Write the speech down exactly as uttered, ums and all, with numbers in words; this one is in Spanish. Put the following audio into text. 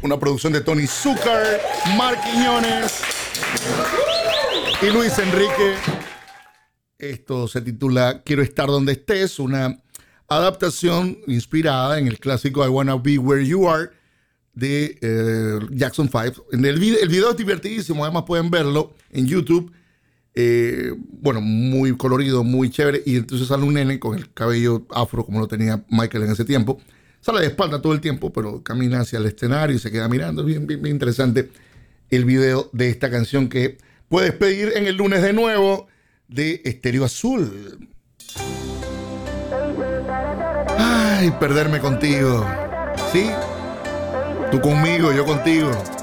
una producción de Tony Zúcar, Mark Quiñones y Luis Enrique. Esto se titula Quiero estar donde estés, una adaptación inspirada en el clásico I Wanna Be Where You Are de eh, Jackson five. En el, video, el video es divertidísimo, además pueden verlo en YouTube. Eh, bueno, muy colorido, muy chévere. Y entonces sale un nene con el cabello afro como lo tenía Michael en ese tiempo. Sale de espalda todo el tiempo, pero camina hacia el escenario y se queda mirando. Bien, bien, bien interesante el video de esta canción que puedes pedir en el lunes de nuevo de Estéreo Azul. Ay, perderme contigo. ¿Sí? Tú conmigo, yo contigo.